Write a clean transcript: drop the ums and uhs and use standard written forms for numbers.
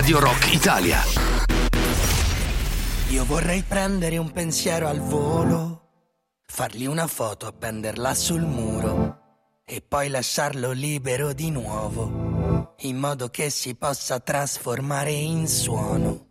Radio Rock Italia. Io vorrei prendere un pensiero al volo, fargli una foto, appenderla sul muro e poi lasciarlo libero di nuovo, in modo che si possa trasformare in suono.